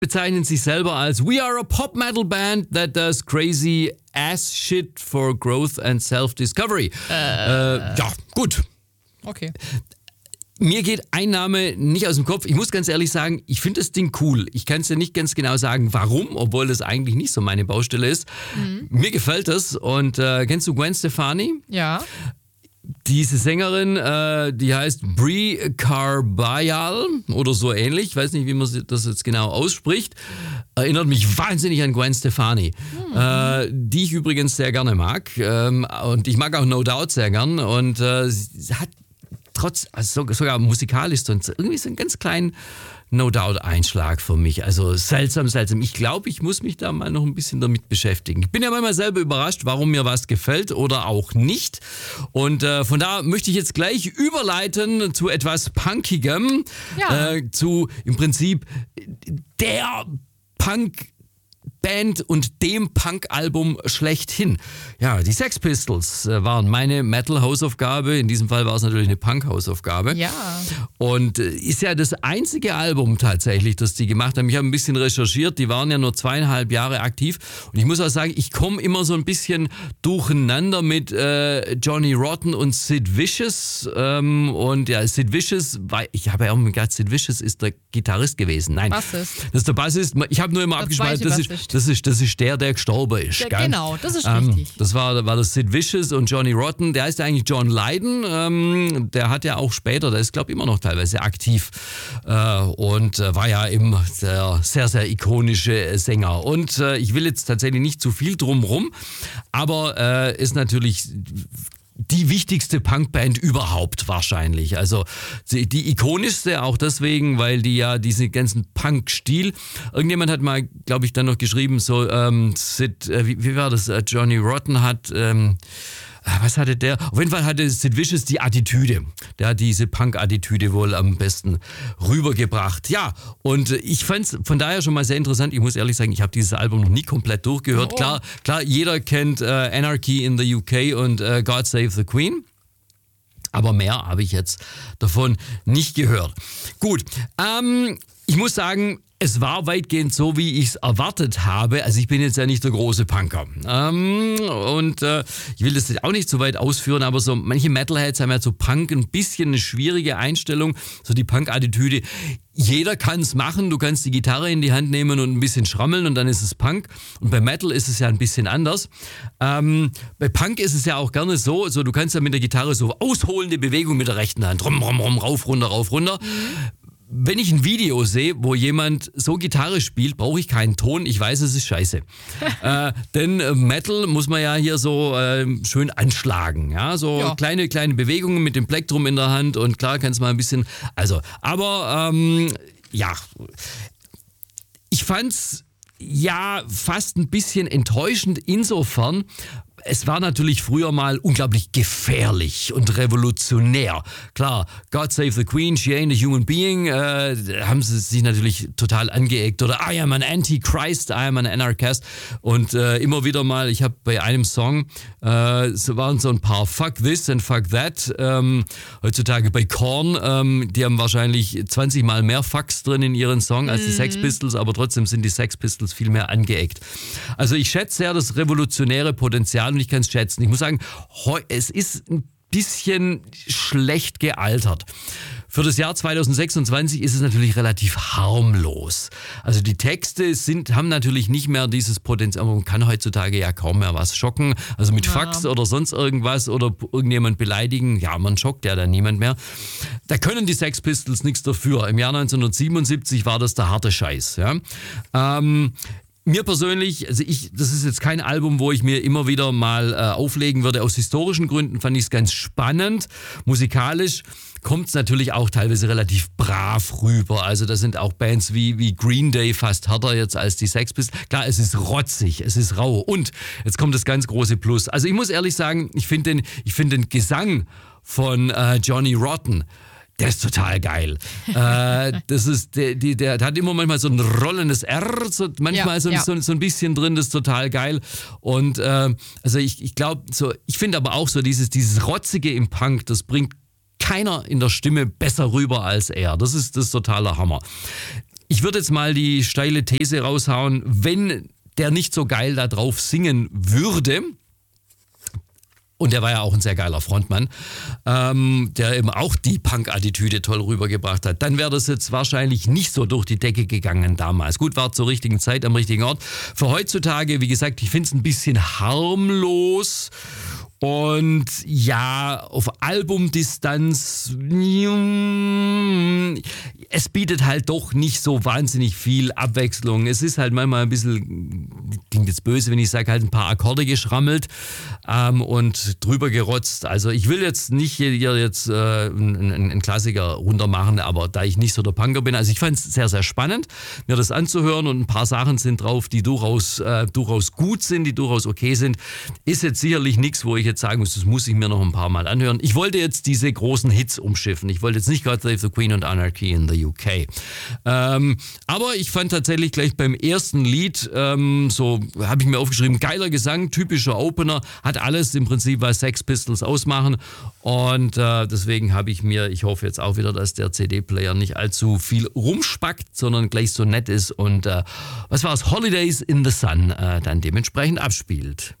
bezeichnen sich selber als "We are a pop metal band that does crazy ass shit for growth and self-discovery." Ja, gut. Okay. Mir geht ein Name nicht aus dem Kopf. Ich muss ganz ehrlich sagen, ich finde das Ding cool. Ich kann es ja nicht ganz genau sagen, warum, obwohl das eigentlich nicht so meine Baustelle ist. Mir gefällt das. Und kennst du Gwen Stefani? Ja. Diese Sängerin, die heißt Brie Carbayal oder so ähnlich. Ich weiß nicht, wie man das jetzt genau ausspricht. Erinnert mich wahnsinnig an Gwen Stefani, die ich übrigens sehr gerne mag. Und ich mag auch No Doubt sehr gern. Und sie hat sogar musikalisch irgendwie so einen ganz kleinen No-Doubt-Einschlag für mich. Also seltsam. Ich glaube, ich muss mich da mal noch ein bisschen damit beschäftigen. Ich bin ja manchmal selber überrascht, warum mir was gefällt oder auch nicht. Und von da möchte ich jetzt gleich überleiten zu etwas Punkigem. Ja. Zu im Prinzip der Punk-Band und dem Punk-Album schlechthin. Ja, die Sex Pistols waren meine Metal-Hausaufgabe. In diesem Fall war es natürlich eine Punk-Hausaufgabe. Ja. Und ist ja das einzige Album tatsächlich, das die gemacht haben. Ich habe ein bisschen recherchiert, die waren ja nur 2,5 Jahre aktiv. Und ich muss auch sagen, ich komme immer so ein bisschen durcheinander mit Johnny Rotten und Sid Vicious. Und ja, Sid Vicious, ich habe ja auch gedacht, Sid Vicious ist der Gitarrist gewesen. Nein, Bassist. das ist der Bassist. Ich habe nur immer abgespalten, das ist der gestorben ist. Gell? Genau, das ist richtig. Das war das Sid Vicious und Johnny Rotten. Der heißt ja eigentlich John Lydon. Der hat ja auch später, der ist glaube ich immer noch teilweise aktiv und war ja eben der sehr, sehr ikonische Sänger. Und ich will jetzt tatsächlich nicht zu viel drumrum, aber ist natürlich die wichtigste Punkband überhaupt wahrscheinlich. Also die ikonischste auch deswegen, weil die ja diesen ganzen Punk-Stil, irgendjemand hat mal, glaube ich, dann noch geschrieben, so wie war das, Johnny Rotten hat, was hatte der? Auf jeden Fall hatte Sid Vicious die Attitüde. Der hat diese Punk-Attitüde wohl am besten rübergebracht. Ja, und ich fand es von daher schon mal sehr interessant. Ich muss ehrlich sagen, ich habe dieses Album noch nie komplett durchgehört. Oh. Klar, jeder kennt Anarchy in the UK und God Save the Queen. Aber mehr habe ich jetzt davon nicht gehört. Gut, ich muss sagen, es war weitgehend so, wie ich es erwartet habe. Also ich bin jetzt ja nicht der große Punker. Ich will das jetzt auch nicht so weit ausführen, aber so manche Metalheads haben ja zu Punk ein bisschen eine schwierige Einstellung. So die Punk-Attitüde. Jeder kann es machen. Du kannst die Gitarre in die Hand nehmen und ein bisschen schrammeln und dann ist es Punk. Und bei Metal ist es ja ein bisschen anders. Bei Punk ist es ja auch gerne so, du kannst ja mit der Gitarre so ausholende Bewegung mit der rechten Hand. Rum, rauf, runter, rauf, runter. Wenn ich ein Video sehe, wo jemand so Gitarre spielt, brauche ich keinen Ton. Ich weiß, es ist scheiße. Denn Metal muss man ja hier so schön anschlagen. Ja, so ja. Kleine Bewegungen mit dem Plektrum in der Hand und klar kann es mal ein bisschen. Ja, ich fand's ja fast ein bisschen enttäuschend insofern. Es war natürlich früher mal unglaublich gefährlich und revolutionär. Klar, God Save the Queen, She Ain't a Human Being, haben sie sich natürlich total angeeckt. Oder I am an Antichrist, I am an Anarchist. Und immer wieder mal, ich habe bei einem Song, so waren so ein paar Fuck This and Fuck That. Heutzutage bei Korn, die haben wahrscheinlich 20 Mal mehr Fucks drin in ihren Song als die Sex Pistols, aber trotzdem sind die Sex Pistols viel mehr angeeckt. Also ich schätze sehr das revolutionäre Potenzial und ich kann es schätzen. Ich muss sagen, es ist ein bisschen schlecht gealtert. Für das Jahr 2026 ist es natürlich relativ harmlos. Also die Texte haben natürlich nicht mehr dieses Potenzial. Man kann heutzutage ja kaum mehr was schocken. Also mit Fax oder sonst irgendwas oder irgendjemand beleidigen. Ja, man schockt ja dann niemand mehr. Da können die Sex Pistols nichts dafür. Im Jahr 1977 war das der harte Scheiß. Ja. Mir persönlich, das ist jetzt kein Album, wo ich mir immer wieder mal auflegen würde. Aus historischen Gründen fand ich es ganz spannend. Musikalisch kommt es natürlich auch teilweise relativ brav rüber. Also da sind auch Bands wie Green Day fast härter jetzt als die Sex Pistols. Klar, es ist rotzig, es ist rau. Und jetzt kommt das ganz große Plus. Also ich muss ehrlich sagen, ich finde den Gesang von Johnny Rotten, der ist total geil. Das ist, der hat immer manchmal so ein rollendes R, manchmal so ein bisschen drin, das ist total geil. Und also ich glaube, ich finde aber auch so dieses Rotzige im Punk, das bringt keiner in der Stimme besser rüber als er. Das ist totaler Hammer. Ich würde jetzt mal die steile These raushauen, wenn der nicht so geil da drauf singen würde, und der war ja auch ein sehr geiler Frontmann, der eben auch die Punk-Attitüde toll rübergebracht hat, dann wäre das jetzt wahrscheinlich nicht so durch die Decke gegangen damals. Gut, war zur richtigen Zeit am richtigen Ort. Für heutzutage, wie gesagt, ich finde es ein bisschen harmlos. Und ja, auf Albumdistanz, es bietet halt doch nicht so wahnsinnig viel Abwechslung. Es ist halt manchmal ein bisschen, klingt jetzt böse, wenn ich sage, halt ein paar Akkorde geschrammelt und drüber gerotzt. Also ich will jetzt nicht hier jetzt einen Klassiker runtermachen, aber da ich nicht so der Punker bin, also ich fand es sehr, sehr spannend, mir das anzuhören, und ein paar Sachen sind drauf, die durchaus gut sind, die durchaus okay sind. Ist jetzt sicherlich nichts, wo ich jetzt sagen muss, das muss ich mir noch ein paar Mal anhören. Ich wollte jetzt diese großen Hits umschiffen. Ich wollte jetzt nicht God Save the Queen und Anarchy in the UK. Aber ich fand tatsächlich gleich beim ersten Lied, so habe ich mir aufgeschrieben, geiler Gesang, typischer Opener, hat alles im Prinzip, was Sex Pistols ausmachen. Und deswegen habe ich mir, ich hoffe jetzt auch wieder, dass der CD-Player nicht allzu viel rumspackt, sondern gleich so nett ist und was war es, Holidays in the Sun dann dementsprechend abspielt.